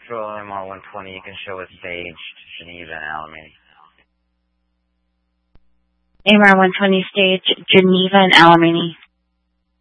Central, MR120, you can show us stage, Geneva, and Alamany. MR120 stage, Geneva and Alamany.